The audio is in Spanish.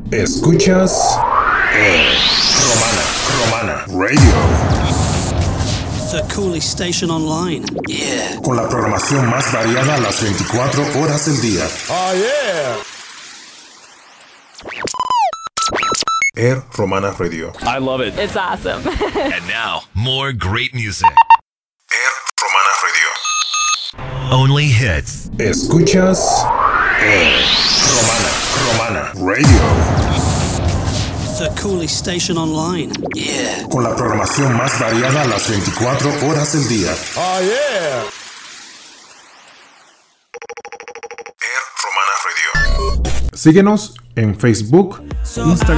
Escuchas Romana Radio. The coolest station online. Yeah. Con la programación más variada a las 24 horas del día. Oh, yeah. Air Romana Radio. I love it. It's awesome. And now, more great music. Air Romana Radio. Only hits. Escuchas Romana Radio. The coolest station online. Yeah. Con la programación más variada a las 24 horas del día. Oh, yeah. Air Romana Radio. Síguenos en Facebook, Instagram.